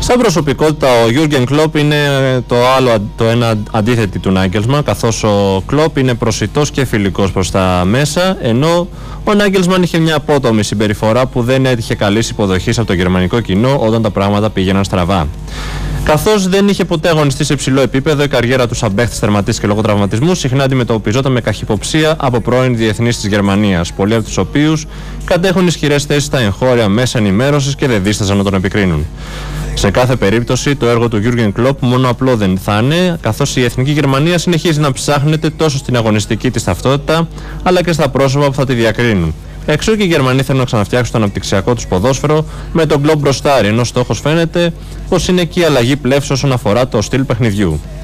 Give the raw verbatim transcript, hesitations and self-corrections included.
Σαν προσωπικότητα ο Γιούργεν Κλοπ είναι το άλλο, το ένα αντίθετη του Νάγκελσμαν, καθώς ο Κλοπ είναι προσιτός και φιλικός προς τα μέσα, ενώ ο Νάγκελσμαν είχε μια απότομη συμπεριφορά που δεν έτυχε καλής υποδοχής από το γερμανικό κοινό όταν τα πράγματα πήγαιναν στραβά. Καθώς δεν είχε ποτέ αγωνιστεί σε υψηλό επίπεδο, η καριέρα του σαν παίχτης τερματίστηκε λόγω τραυματισμού, συχνά αντιμετωπιζόταν με καχυποψία από πρώην διεθνείς της Γερμανίας, πολλοί από τους οποίους κατέχουν ισχυρές θέσεις στα εγχώρια μέσα ενημέρωσης και δεν δίσταζαν να τον επικρίνουν. Σε κάθε περίπτωση, το έργο του Γιούργεν Κλοπ μόνο απλό δεν θα είναι, καθώς η εθνική Γερμανία συνεχίζει να ψάχνεται τόσο στην αγωνιστική της ταυτότητα, αλλά και στα πρόσωπα που θα τη διακρίνουν. Εξού και οι Γερμανοί θέλουν να ξαναφτιάξουν το αναπτυξιακό τους ποδόσφαιρο με τον Κλοπ μπροστάρι, ενώ στόχος φαίνεται πως είναι και η αλλαγή πλεύσης όσον αφορά το στυλ παιχνιδιού.